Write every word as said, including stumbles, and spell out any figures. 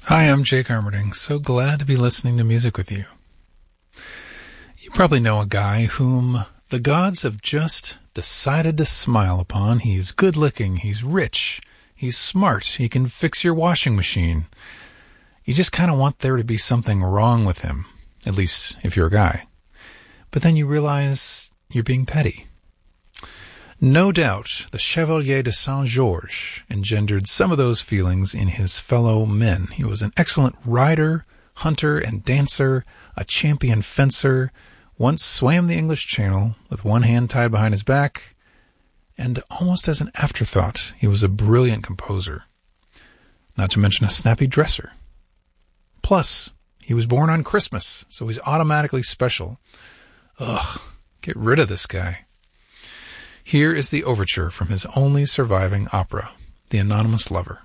Hi, I'm Jake Armerding. So glad to be listening to music with you. You probably know a guy whom the gods have just decided to smile upon. He's good-looking, he's rich, he's smart, he can fix your washing machine. You just kind of want there to be something wrong with him, at least if you're a guy. But then you realize you're being petty. No doubt, the Chevalier de Saint-Georges engendered some of those feelings in his fellow men. He was an excellent rider, hunter, and dancer, a champion fencer, once swam the English Channel with one hand tied behind his back, and almost as an afterthought, he was a brilliant composer, not to mention a snappy dresser. Plus, he was born on Christmas, so he's automatically special. Ugh, get rid of this guy. Here is the overture from his only surviving opera, The Anonymous Lover.